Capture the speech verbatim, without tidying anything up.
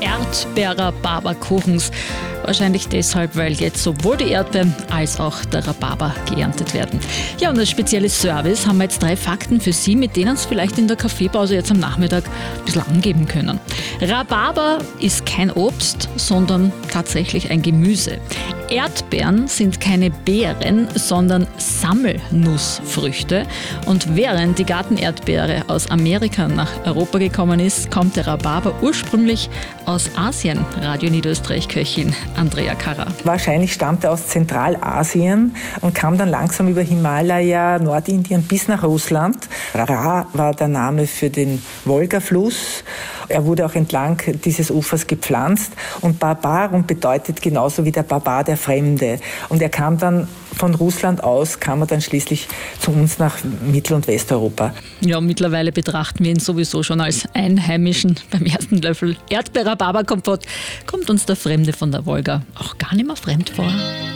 Erdbeer-Rhabarberkuchens. Wahrscheinlich deshalb, weil jetzt sowohl die Erdbeeren als auch der Rhabarber geerntet werden. Ja, und als spezielles Service haben wir jetzt drei Fakten für Sie, mit denen Sie vielleicht in der Kaffeepause jetzt am Nachmittag ein bisschen angeben können. Rhabarber ist kein Obst, sondern tatsächlich ein Gemüse. Erdbeeren sind keine Beeren, sondern Sammelnussfrüchte. Und während die Gartenerdbeere aus Amerika nach Europa gekommen ist, kommt der Rhabarber ursprünglich aus Asien. Radio Niederösterreich-Köchin Andrea Karrer. Wahrscheinlich stammt er aus Zentralasien und kam dann langsam über Himalaya, Nordindien bis nach Russland. Ra war der Name für den Wolgafluss. Er wurde auch entlang dieses Ufers gepflanzt und Barbarum bedeutet genauso wie der Barbar der Fremde. Und er kam dann von Russland aus, kam er dann schließlich zu uns nach Mittel- und Westeuropa. Ja, mittlerweile betrachten wir ihn sowieso schon als Einheimischen. Beim ersten Löffel Erdbeer-Rhabarber-Kompott kommt uns der Fremde von der Wolga auch gar nicht mehr fremd vor.